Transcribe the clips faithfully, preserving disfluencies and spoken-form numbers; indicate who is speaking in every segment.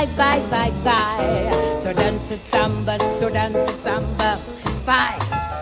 Speaker 1: bye, bye, bye, bye. So dance a samba, so dance a samba, bye.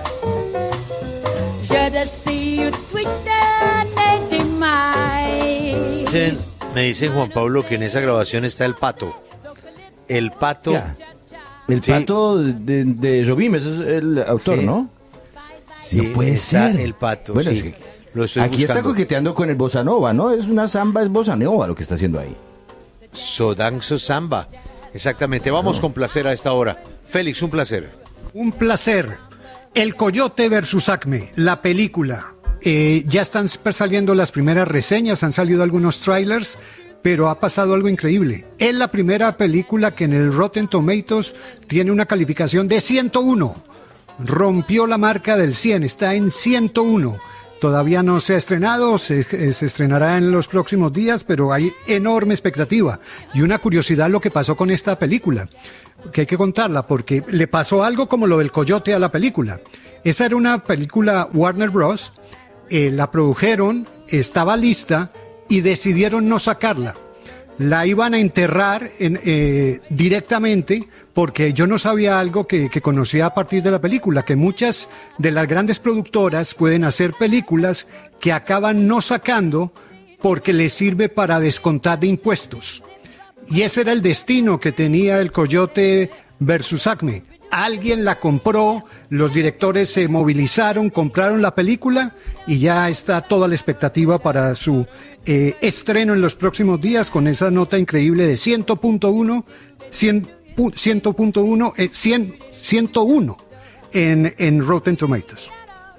Speaker 1: Should see you twist the in my.
Speaker 2: Dicen, me dicen Juan Pablo que en esa grabación está el pato. El pato.
Speaker 3: Ya. El
Speaker 2: Sí.
Speaker 3: pato de, de Jobim, ese es el autor,
Speaker 2: Sí.
Speaker 3: ¿no?
Speaker 2: Sí,
Speaker 3: No puede
Speaker 2: está
Speaker 3: ser.
Speaker 2: el pato.
Speaker 3: Bueno,
Speaker 2: sí.
Speaker 3: es que
Speaker 2: Lo estoy
Speaker 3: aquí está
Speaker 2: buscando.
Speaker 3: coqueteando con el bossa nova, ¿no? Es una samba, es bossa nova lo que está haciendo ahí.
Speaker 2: Sodanzo Samba. Exactamente. Vamos con placer a esta hora. Félix, un placer.
Speaker 4: Un placer. El Coyote versus Acme, la película. Eh, ya están saliendo las primeras reseñas, han salido algunos trailers, pero ha pasado algo increíble. Es la primera película que en el Rotten Tomatoes tiene una calificación de ciento uno. Rompió la marca del cien, está en ciento uno. Todavía no se ha estrenado, se, eh, se estrenará en los próximos días, pero hay enorme expectativa. Y una curiosidad lo que pasó con esta película, que hay que contarla, porque le pasó algo como lo del Coyote a la película. Esa era una película Warner Bros., eh, la produjeron, estaba lista y decidieron no sacarla. La iban a enterrar en, eh, directamente porque yo no sabía algo que, que conocía a partir de la película, que muchas de las grandes productoras pueden hacer películas que acaban no sacando porque les sirve para descontar de impuestos. Y ese era el destino que tenía el Coyote versus Acme. Alguien la compró, los directores se movilizaron, compraron la película y ya está toda la expectativa para su eh, estreno en los próximos días con esa nota increíble de cien punto uno, cien punto uno, eh, cien, ciento uno en, en Rotten Tomatoes.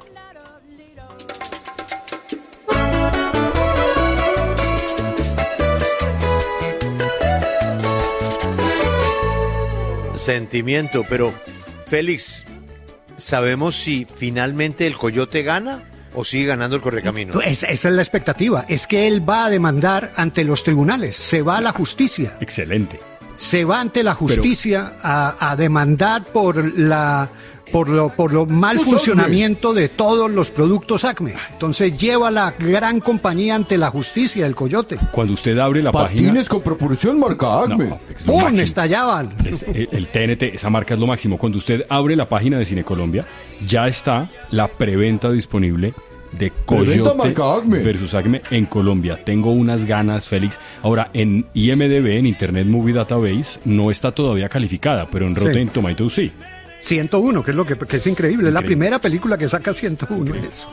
Speaker 2: Sentimiento, pero Félix, ¿sabemos si finalmente el Coyote gana o sigue ganando el Correcaminos?
Speaker 4: Esa, esa es la expectativa, es que él va a demandar ante los tribunales, se va a la justicia.
Speaker 5: Excelente.
Speaker 4: Se va ante la justicia a, a demandar por la por lo por lo mal
Speaker 5: Pues,
Speaker 4: funcionamiento de todos los productos Acme. Entonces lleva a la gran compañía ante la justicia, el Coyote.
Speaker 5: Cuando usted abre la página...
Speaker 3: Patines con proporción marca Acme.
Speaker 5: No, es lo
Speaker 4: ¡Pum!
Speaker 5: máximo.
Speaker 4: Estallaban.
Speaker 5: Es el, el T N T, esa marca es lo máximo. Cuando usted abre la página de Cine Colombia, ya está la preventa disponible de
Speaker 3: Preventa
Speaker 5: Coyote
Speaker 3: marca Acme.
Speaker 5: versus Acme en Colombia. Tengo unas ganas, Félix. Ahora, en I M D B, en Internet Movie Database, no está todavía calificada, pero en
Speaker 4: Sí.
Speaker 5: Rotten Tomatoes sí.
Speaker 4: ciento uno, que es lo que, que es increíble. Es la
Speaker 5: Increíble.
Speaker 4: primera película que saca ciento uno en eso.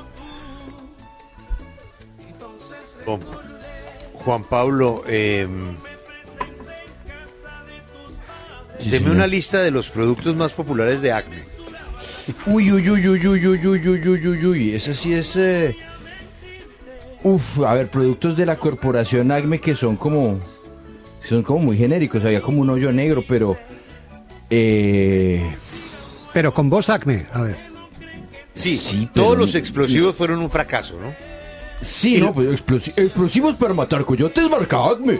Speaker 2: Oh, Juan Pablo, eh,
Speaker 3: Sí,
Speaker 2: deme
Speaker 3: señor.
Speaker 2: una lista de los productos más populares de Acme.
Speaker 3: Uy, uy, uy, uy, uy, uy, uy, uy, uy, uy, uy, ese sí es... eh, Uf, a ver, productos de la corporación Acme que son como... Son como muy genéricos, había como un hoyo negro, pero... Eh...
Speaker 4: Pero con voz Acme, a ver.
Speaker 2: Sí,
Speaker 3: Sí,
Speaker 2: todos
Speaker 3: pero-
Speaker 2: los explosivos fueron un fracaso, ¿no?
Speaker 3: Sí, no, pues explosi- explosivos para matar coyotes marca Acme.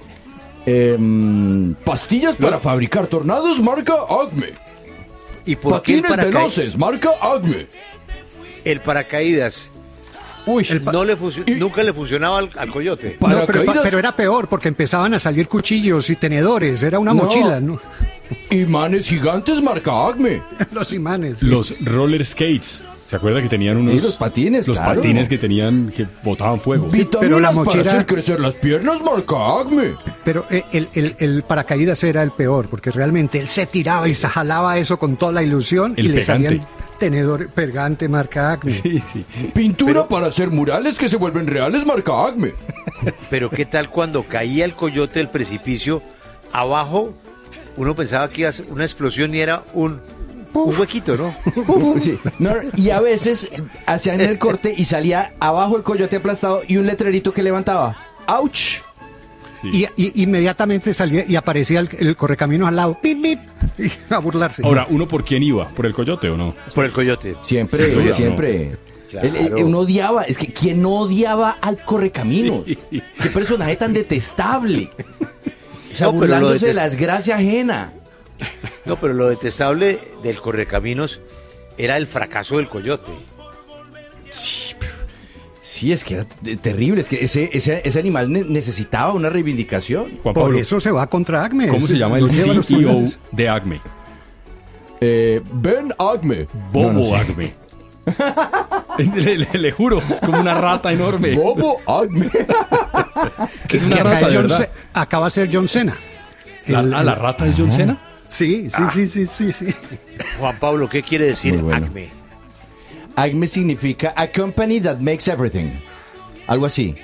Speaker 3: Em, pastillas para fabricar tornados marca Acme.
Speaker 2: ¿Y por qué el,
Speaker 3: Patines
Speaker 2: paraca-
Speaker 3: veloces marca Acme.
Speaker 2: el paracaídas
Speaker 3: Uy,
Speaker 2: no le funcio- nunca le funcionaba al, al Coyote?
Speaker 4: No, pero,
Speaker 3: Paracaídas.
Speaker 4: pero era peor porque empezaban a salir cuchillos y tenedores. Era una
Speaker 3: No.
Speaker 4: mochila, ¿no?
Speaker 3: imanes gigantes marca Acme.
Speaker 4: Los imanes.
Speaker 5: Los roller skates. ¿Se acuerda que tenían unos...
Speaker 3: Sí, los patines,
Speaker 5: Los
Speaker 3: claro.
Speaker 5: patines que tenían, que botaban fuego.
Speaker 3: Vitaminas
Speaker 4: pero la
Speaker 3: para
Speaker 4: mochila-
Speaker 3: hacer crecer las piernas marca Acme.
Speaker 4: Pero eh, el, el, el paracaídas era el peor, porque realmente él se tiraba y se jalaba eso con toda la ilusión
Speaker 5: El
Speaker 4: y le
Speaker 5: pegante.
Speaker 4: salían tenedor pegante marca Acme.
Speaker 5: Sí, sí.
Speaker 3: Pintura para hacer murales que se vuelven reales marca Acme.
Speaker 2: Pero ¿qué tal cuando caía el Coyote del precipicio? Abajo uno pensaba que iba a ser una explosión y era un, un huequito, ¿no?
Speaker 3: Sí. No, y a veces hacían el corte y salía abajo el coyote aplastado y un letrerito que levantaba. ¡Auch!
Speaker 4: Y, y inmediatamente salía y aparecía el, el correcaminos al lado, pip, pip, y a burlarse.
Speaker 5: Ahora, ¿uno por quién iba? ¿Por el Coyote o no?
Speaker 2: Por el Coyote.
Speaker 3: Siempre,
Speaker 5: Sí, no.
Speaker 3: siempre.
Speaker 2: Claro.
Speaker 3: Él- él- uno odiaba, es que ¿quién no odiaba al correcaminos?
Speaker 5: Sí.
Speaker 3: Qué personaje tan detestable. O sea,
Speaker 2: No, pero lo
Speaker 3: burlándose de
Speaker 2: detest-
Speaker 3: la desgracia ajena.
Speaker 2: No, pero lo detestable del Correcaminos era el fracaso del Coyote.
Speaker 3: Sí, Sí, es que era t- terrible, es que ese, ese, ese animal ne- necesitaba una reivindicación.
Speaker 5: Juan
Speaker 4: Por
Speaker 5: Pablo,
Speaker 4: eso se va contra Acme.
Speaker 5: ¿cómo se llama el
Speaker 4: Lo lleva a los
Speaker 5: C E O
Speaker 4: tribunales.
Speaker 5: de Acme?
Speaker 3: Eh, Ben Acme.
Speaker 5: Bobo
Speaker 3: No, no sé.
Speaker 5: Acme. le, le- le juro, es como una rata enorme.
Speaker 3: Bobo Acme.
Speaker 5: Es
Speaker 4: Que
Speaker 5: una
Speaker 4: acá,
Speaker 5: rata,
Speaker 4: es
Speaker 5: de
Speaker 4: John
Speaker 5: verdad.
Speaker 4: Ce- acá va a ser John Cena.
Speaker 5: La,
Speaker 4: El-
Speaker 5: ah, ¿la
Speaker 4: el-
Speaker 5: rata es John Cena?
Speaker 4: Sí, sí, sí, sí, sí, sí.
Speaker 2: Juan Pablo, ¿qué quiere decir
Speaker 3: Muy bueno.
Speaker 2: Acme?
Speaker 3: Acme significa a company that makes everything. Algo así.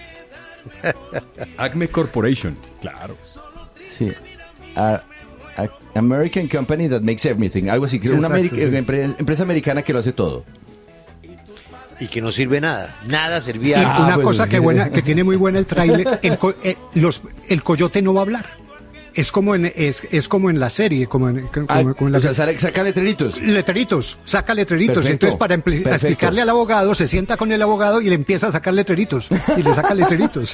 Speaker 5: Acme Corporation, claro.
Speaker 3: Sí. A- a- American company that makes everything. Algo así. Una
Speaker 4: Exacto,
Speaker 3: ameri-
Speaker 4: sí.
Speaker 3: una empre- empresa americana que lo hace todo.
Speaker 2: Y que no sirve nada. Nada
Speaker 4: Y
Speaker 2: servía.
Speaker 3: Ah,
Speaker 4: una
Speaker 3: pues,
Speaker 4: cosa
Speaker 3: sí.
Speaker 4: que buena, que tiene muy buena el tráiler, el, co- eh, los- el coyote no va a hablar. Es como en, es, es como en la serie, como en, como,
Speaker 3: Ah,
Speaker 4: como en la
Speaker 3: o sea, sale- saca letreritos.
Speaker 4: letreritos, saca letreritos.
Speaker 3: Perfecto,
Speaker 4: Y entonces para empli- a
Speaker 3: perfecto.
Speaker 4: explicarle al abogado, se sienta con el abogado y le empieza a sacar letreritos. Y le saca letreritos.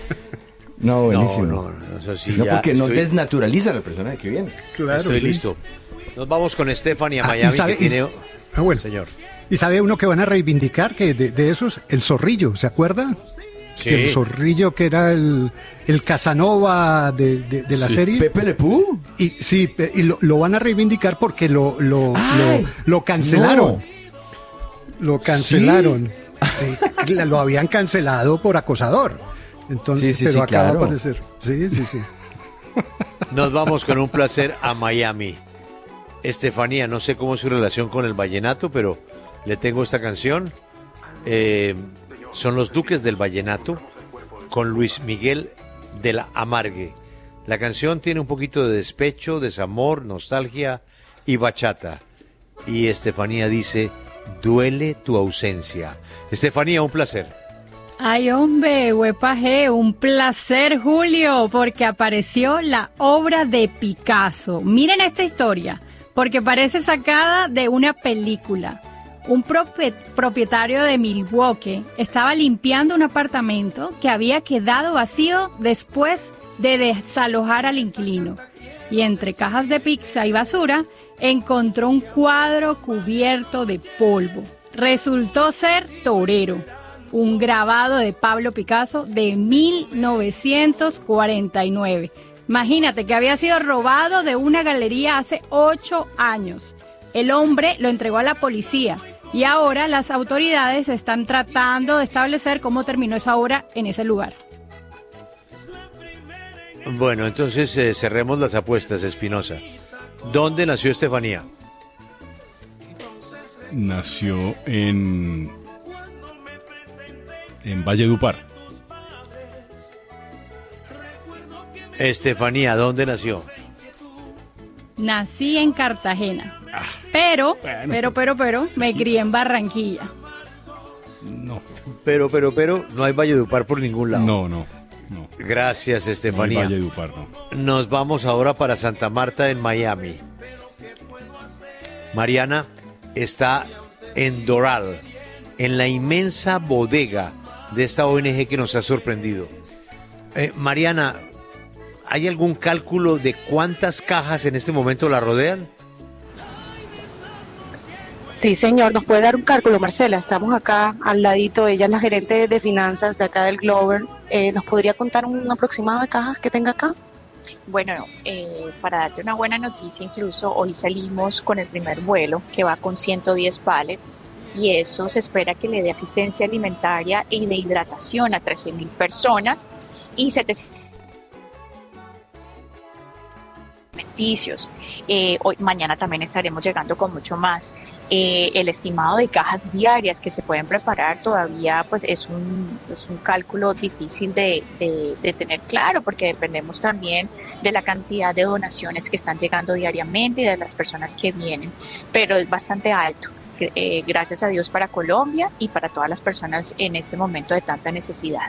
Speaker 3: No,
Speaker 2: No,
Speaker 3: buenísimo.
Speaker 2: no, no, eso sí.
Speaker 3: No,
Speaker 2: ya
Speaker 3: porque no
Speaker 2: estoy,
Speaker 3: desnaturaliza a la persona que viene.
Speaker 4: Claro,
Speaker 2: estoy
Speaker 4: sí.
Speaker 2: listo. Nos vamos con Stephanie a
Speaker 4: Ah, y
Speaker 2: Miami,
Speaker 4: sabe-
Speaker 2: que
Speaker 4: y-
Speaker 2: tiene...
Speaker 4: Ah, bueno.
Speaker 2: Señor.
Speaker 4: Y sabe uno que van a reivindicar que de, de esos, el zorrillo, ¿se acuerda?
Speaker 2: Sí.
Speaker 4: Que el zorrillo que era el, el Casanova de, de- de la
Speaker 3: Sí.
Speaker 4: serie.
Speaker 3: Pepe Le Pew.
Speaker 4: Y sí, pe- y lo, lo van a reivindicar porque lo, lo,
Speaker 3: Ay,
Speaker 4: lo, lo cancelaron. Lo cancelaron. Sí, la- lo habían cancelado por acosador. Entonces,
Speaker 3: Sí, sí,
Speaker 4: pero
Speaker 3: sí,
Speaker 4: acaba
Speaker 3: claro.
Speaker 4: de aparecer. Sí, sí, sí.
Speaker 2: Nos vamos con un placer a Miami. Estefanía, no sé cómo es su relación con el vallenato, pero le tengo esta canción. Eh, son los Duques del Vallenato con Luis Miguel de la Amargue. La canción tiene un poquito de despecho, desamor, nostalgia y bachata. Y Estefanía dice, duele tu ausencia. Estefanía, un placer.
Speaker 6: Ay, hombre, huepaje, un placer, Julio, porque apareció la obra de Picasso. Miren esta historia, porque parece sacada de una película. Un propie- propietario de Milwaukee estaba limpiando un apartamento que había quedado vacío después de desalojar al inquilino. Y entre cajas de pizza y basura encontró un cuadro cubierto de polvo. Resultó ser Torero, un grabado de Pablo Picasso de mil novecientos cuarenta y nueve. Imagínate que había sido robado de una galería hace ocho años. El hombre lo entregó a la policía y ahora las autoridades están tratando de establecer cómo terminó esa obra en ese lugar.
Speaker 2: Bueno, entonces eh, cerremos las apuestas, Espinosa. ¿Dónde nació Estefanía?
Speaker 5: Nació en... en Valledupar.
Speaker 2: Estefanía, ¿dónde nació?
Speaker 6: Nací en Cartagena, pero, pero, pero, pero, me crié en Barranquilla.
Speaker 5: No,
Speaker 2: Pero, pero, pero, no hay Valledupar por ningún lado.
Speaker 5: no, no. no.
Speaker 2: Gracias,
Speaker 5: No hay
Speaker 2: Estefanía.
Speaker 5: Valledupar, no.
Speaker 2: Nos vamos ahora para Santa Marta, en Miami. Mariana está en Doral, en la inmensa bodega de esta O N G que nos ha sorprendido. Eh, Mariana, ¿hay algún cálculo de cuántas cajas en este momento la rodean?
Speaker 7: Sí, señor, nos puede dar un cálculo, Marcela. Estamos acá al ladito, ella es la gerente de finanzas de acá del Glover. Eh, ¿Nos podría contar un aproximado de cajas que tenga acá?
Speaker 8: Bueno, eh, para darte una buena noticia, incluso hoy salimos con el primer vuelo que va con ciento diez pallets y eso se espera que le dé asistencia alimentaria y de hidratación a trece mil personas y setecientos alimenticios. Eh, hoy, mañana también estaremos llegando con mucho más. Eh, el estimado de cajas diarias que se pueden preparar todavía pues es un, es un cálculo difícil de, de, de tener claro porque dependemos también de la cantidad de donaciones que están llegando diariamente y de las personas que vienen, pero es bastante alto. Eh, gracias a Dios para Colombia y para todas las personas en este momento de tanta necesidad.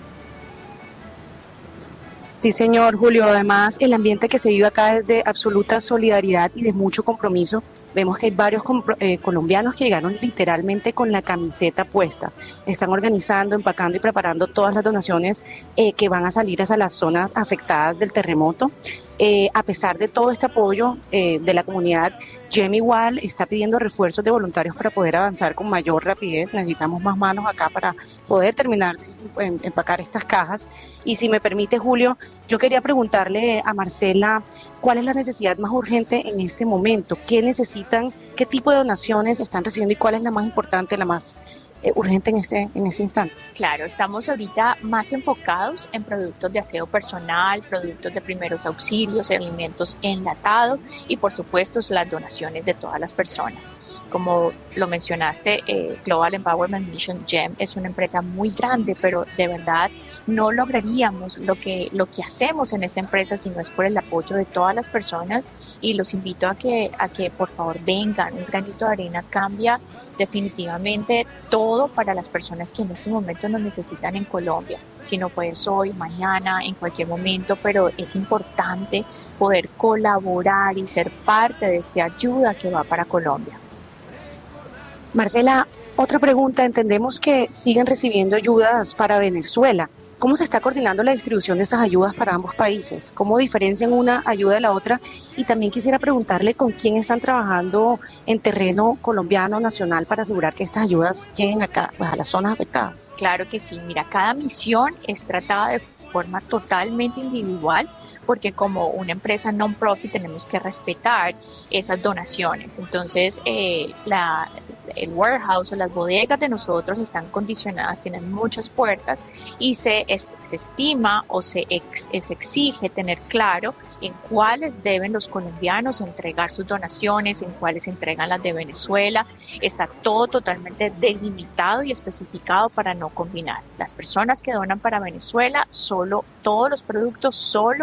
Speaker 7: Sí, señor Julio. Además, el ambiente que se vive acá es de absoluta solidaridad y de mucho compromiso. Vemos que hay varios eh, colombianos que llegaron literalmente con la camiseta puesta. Están organizando, empacando y preparando todas las donaciones eh, que van a salir hacia las zonas afectadas del terremoto. Eh, a pesar de todo este apoyo eh, de la comunidad, G E M igual está pidiendo refuerzos de voluntarios para poder avanzar con mayor rapidez. Necesitamos más manos acá para poder terminar de empacar estas cajas. Y si me permite, Julio, yo quería preguntarle a Marcela cuál es la necesidad más urgente en este momento, qué necesitan, qué tipo de donaciones están recibiendo y cuál es la más importante, la más Eh, urgente en este, en este instante.
Speaker 8: Claro, estamos ahorita más enfocados en productos de aseo personal, productos de primeros auxilios, alimentos enlatados y por supuesto las donaciones de todas las personas. Como lo mencionaste, eh, Global Empowerment Mission G E M es una empresa muy grande, pero de verdad no lograríamos lo que, lo que hacemos en esta empresa si no es por el apoyo de todas las personas, y los invito a que, a que por favor vengan. Un granito de arena cambia definitivamente todo para las personas que en este momento nos necesitan en Colombia. Si no puedes hoy, mañana, en cualquier momento, pero es importante poder colaborar y ser parte de esta ayuda que va para Colombia.
Speaker 7: Marcela, otra pregunta. Entendemos que siguen recibiendo ayudas para Venezuela. ¿Cómo se está coordinando la distribución de esas ayudas para ambos países? ¿Cómo diferencian una ayuda de la otra? Y también quisiera preguntarle con quién están trabajando en terreno colombiano, nacional, para asegurar que estas ayudas lleguen acá, pues, a las zonas afectadas.
Speaker 8: Claro que sí. Mira, cada misión es tratada de forma totalmente individual, porque como una empresa non-profit tenemos que respetar esas donaciones. Entonces, eh, la, el warehouse o las bodegas de nosotros están condicionadas, tienen muchas puertas y se, es, se estima o se, ex, se exige tener claro en cuáles deben los colombianos entregar sus donaciones, en cuáles entregan las de Venezuela. Está todo totalmente delimitado y especificado para no combinar. Las personas que donan para Venezuela, solo todos los productos solo